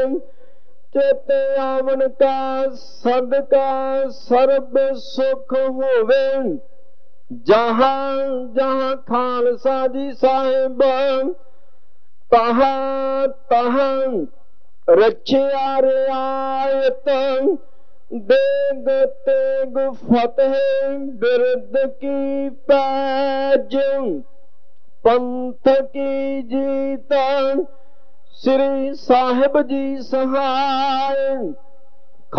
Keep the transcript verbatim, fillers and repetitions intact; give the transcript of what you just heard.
ਚੇਤੇ ਆਵਣ ਕਾ ਸਦਕਾ ਸਰਬ ਸੁਖ ਹੋਵੇ। ਜਹਾਂ ਜਹਾਂ ਖਾਲਸਾ ਜੀ ਸਾਹਿਬ ਤਹਾਂ ਤਹਾਂ ਰਚਿਆ ਰਿਆਇਤ। ਦੇਗ ਤੇਗ ਫਤਿਹ ਬਿਰਦ ਕੀ ਪੈਜ। ਪੰਥ ਕੀ ਜੀਤ ਸ੍ਰੀ ਸਾਹਿਬ ਜੀ ਸਹਾय।